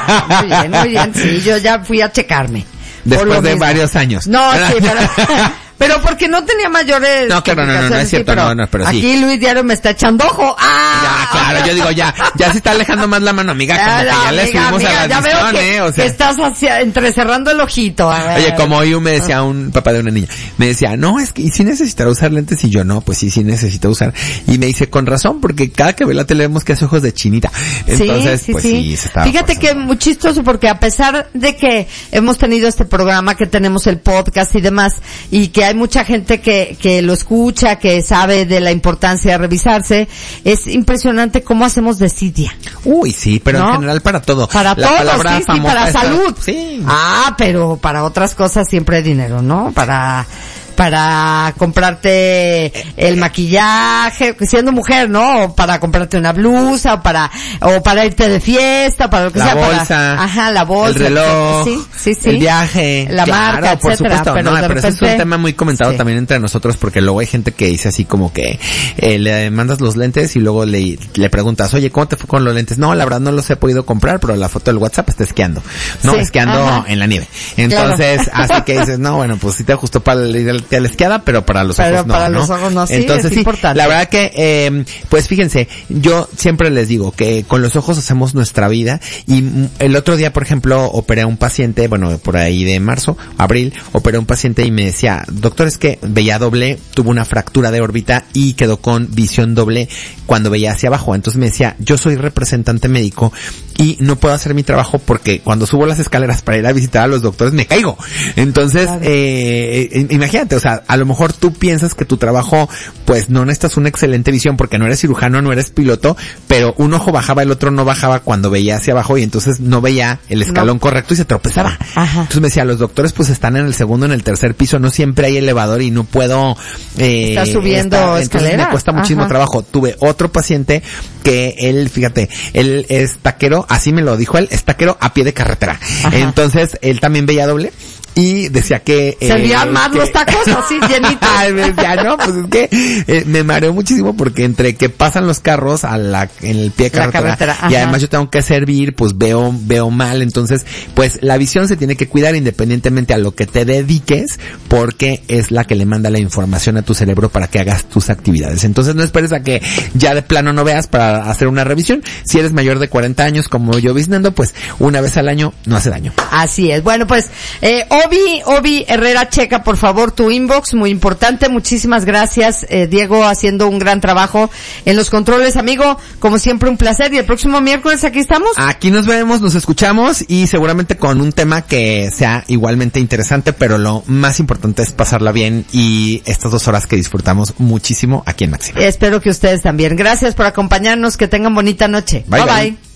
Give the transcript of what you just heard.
Muy bien, sí, yo ya fui a checarme. Después de varios años. No, sí, pero porque no tenía mayores... No, claro, no es cierto, sí, pero sí. Aquí Luis Diario me está echando ojo. Ya, claro, yo digo, ya se está alejando más la mano, amiga, como que ya le subimos a la visión, o sea, que estás entrecerrando el ojito. Oye, como hoy me decía un papá de una niña, me decía, no, es que, ¿y si necesitará usar lentes? Y yo, no, pues sí necesito usar. Y me dice, con razón, porque cada que ve la tele vemos que hace ojos de chinita. Entonces, sí, se estaba Fíjate forzando. que es muy chistoso, porque a pesar de que hemos tenido este programa, que tenemos el podcast y demás, y que hay mucha gente que lo escucha, que sabe de la importancia de revisarse, es impresionante cómo hacemos desidia. Uy, sí, pero en general para todo. Para la todo, sí, para salud. Sí. Pero para otras cosas siempre hay dinero, ¿no? Para comprarte el maquillaje, siendo mujer, ¿no? O para comprarte una blusa, o para irte de fiesta, para lo que sea. La bolsa. La bolsa. El reloj. Sí. El viaje. La marca, por etcétera. Supuesto, pero ese es un tema muy comentado también entre nosotros, porque luego hay gente que dice así como que, le mandas los lentes y luego le preguntas, oye, ¿cómo te fue con los lentes? No, la verdad no los he podido comprar, pero la foto del WhatsApp está esquiando. No, esquiando en la nieve. Entonces, así que dices, no, bueno, pues sí te ajustó para la esquiada, pero para los ojos no, para los ojos no, sí. Entonces es importante. La verdad que, pues fíjense, yo siempre les digo que con los ojos hacemos nuestra vida, y el otro día, por ejemplo, operé a un paciente, bueno, por ahí de abril, operé a un paciente y me decía, doctor, es que veía doble, tuvo una fractura de órbita y quedó con visión doble cuando veía hacia abajo. Entonces me decía, yo soy representante médico y no puedo hacer mi trabajo porque cuando subo las escaleras para ir a visitar a los doctores me caigo. Entonces, imagínate, o sea, a lo mejor tú piensas que tu trabajo, pues no necesitas una excelente visión porque no eres cirujano, no eres piloto, pero un ojo bajaba, el otro no bajaba cuando veía hacia abajo y entonces no veía el escalón correcto y se tropezaba. Entonces me decía, los doctores pues están en el segundo, en el tercer piso, no siempre hay elevador y no puedo estar subiendo escalera. Entonces me cuesta muchísimo trabajo. Tuve otro paciente que él, fíjate, él es taquero, así me lo dijo él, es taquero a pie de carretera. Entonces él también veía doble. Y decía que... servían más los tacos así llenitos. Decía, no, pues es que me mareo muchísimo porque entre que pasan los carros en el pie de carretera y además yo tengo que servir, pues veo mal. Entonces, pues la visión se tiene que cuidar independientemente a lo que te dediques, porque es la que le manda la información a tu cerebro para que hagas tus actividades. Entonces no esperes a que ya de plano no veas para hacer una revisión. Si eres mayor de 40 años como yo, Biznando, pues una vez al año no hace daño. Así es. Bueno, pues, Obi Herrera, checa por favor tu inbox, muy importante. Muchísimas gracias, Diego, haciendo un gran trabajo en los controles, amigo. Como siempre, un placer. Y el próximo miércoles aquí estamos. Aquí nos vemos, nos escuchamos y seguramente con un tema que sea igualmente interesante, pero lo más importante es pasarla bien y estas 2 horas que disfrutamos muchísimo aquí en Máxima. Espero que ustedes también. Gracias por acompañarnos, que tengan bonita noche. Bye bye.